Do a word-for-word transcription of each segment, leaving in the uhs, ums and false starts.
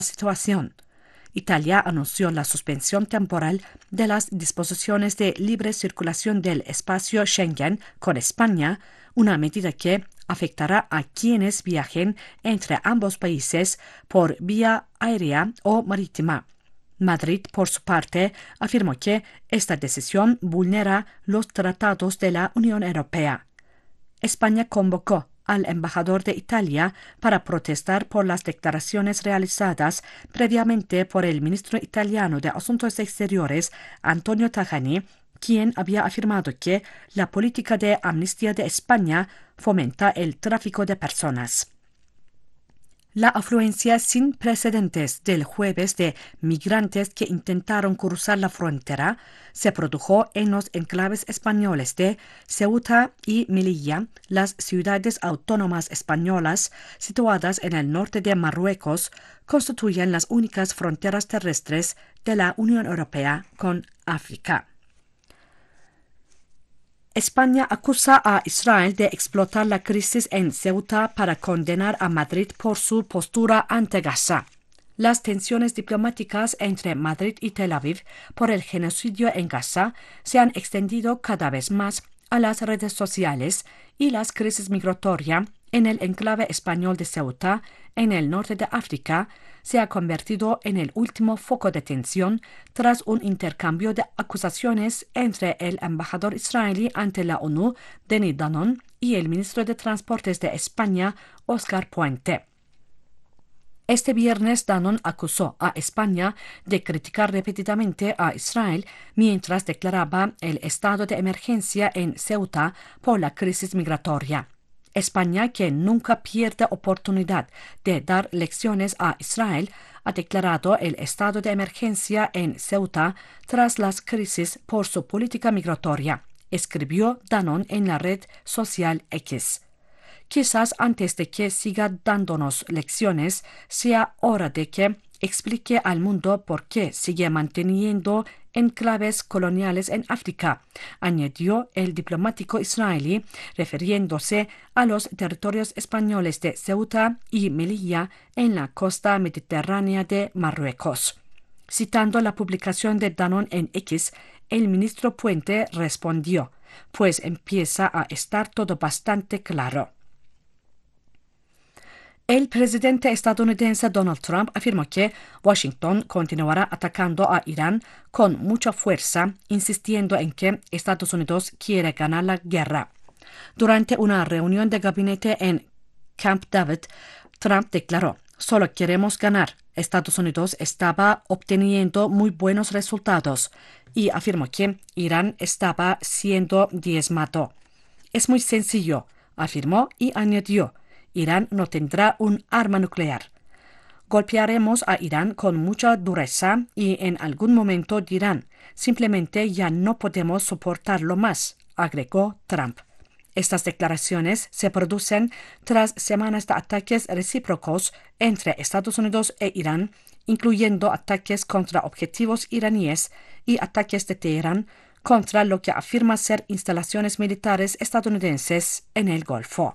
situación. Italia anunció la suspensión temporal de las disposiciones de libre circulación del espacio Schengen con España, una medida que afectará a quienes viajen entre ambos países por vía aérea o marítima. Madrid, por su parte, afirmó que esta decisión vulnera los tratados de la Unión Europea. España convocó al embajador de Italia para protestar por las declaraciones realizadas previamente por el ministro italiano de Asuntos Exteriores, Antonio Tajani, quien había afirmado que la política de amnistía de España fomenta el tráfico de personas. La afluencia sin precedentes del jueves de migrantes que intentaron cruzar la frontera se produjo en los enclaves españoles de Ceuta y Melilla, las ciudades autónomas españolas situadas en el norte de Marruecos, constituyen las únicas fronteras terrestres de la Unión Europea con África. España acusa a Israel de explotar la crisis en Ceuta para condenar a Madrid por su postura ante Gaza. Las tensiones diplomáticas entre Madrid y Tel Aviv por el genocidio en Gaza se han extendido cada vez más a las redes sociales y la crisis migratoria en el enclave español de Ceuta, en el norte de África, se ha convertido en el último foco de tensión tras un intercambio de acusaciones entre el embajador israelí ante la ONU, Denis Danon, y el ministro de Transportes de España, Óscar Puente. Este viernes, Danon acusó a España de criticar repetidamente a Israel mientras declaraba el estado de emergencia en Ceuta por la crisis migratoria. España, que nunca pierde oportunidad de dar lecciones a Israel, ha declarado el estado de emergencia en Ceuta tras las crisis por su política migratoria, escribió Danon en la red social X. Quizás antes de que siga dándonos lecciones, sea hora de que explique al mundo por qué sigue manteniendo enclaves coloniales en África, añadió el diplomático israelí, refiriéndose a los territorios españoles de Ceuta y Melilla en la costa mediterránea de Marruecos. Citando la publicación de Danon en X, el ministro Puente respondió: «Pues empieza a estar todo bastante claro». El presidente estadounidense Donald Trump afirmó que Washington continuará atacando a Irán con mucha fuerza, insistiendo en que Estados Unidos quiere ganar la guerra. Durante una reunión de gabinete en Camp David, Trump declaró: «Solo queremos ganar. Estados Unidos estaba obteniendo muy buenos resultados», y afirmó que Irán estaba siendo diezmado. «Es muy sencillo», afirmó y añadió: «Irán no tendrá un arma nuclear. Golpearemos a Irán con mucha dureza y en algún momento dirán: simplemente ya no podemos soportarlo más», agregó Trump. Estas declaraciones se producen tras semanas de ataques recíprocos entre Estados Unidos e Irán, incluyendo ataques contra objetivos iraníes y ataques de Teherán contra lo que afirma ser instalaciones militares estadounidenses en el Golfo.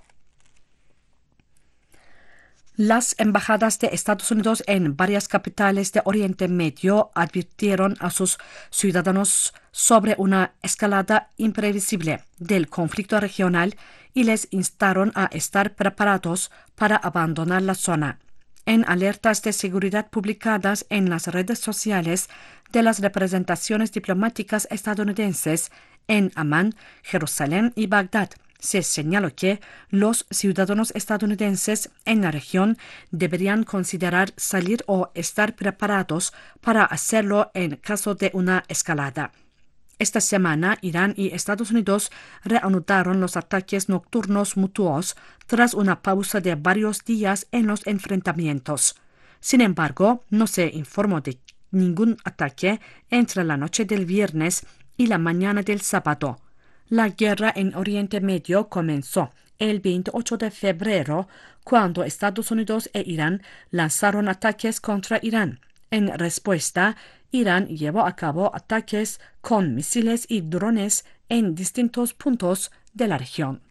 Las embajadas de Estados Unidos en varias capitales de Oriente Medio advirtieron a sus ciudadanos sobre una escalada imprevisible del conflicto regional y les instaron a estar preparados para abandonar la zona. En alertas de seguridad publicadas en las redes sociales de las representaciones diplomáticas estadounidenses en Amán, Jerusalén y Bagdad, se señaló que los ciudadanos estadounidenses en la región deberían considerar salir o estar preparados para hacerlo en caso de una escalada. Esta semana, Irán y Estados Unidos reanudaron los ataques nocturnos mutuos tras una pausa de varios días en los enfrentamientos. Sin embargo, no se informó de ningún ataque entre la noche del viernes y la mañana del sábado. La guerra en Oriente Medio comenzó el veintiocho de febrero, cuando Estados Unidos e Irán lanzaron ataques contra Irán. En respuesta, Irán llevó a cabo ataques con misiles y drones en distintos puntos de la región.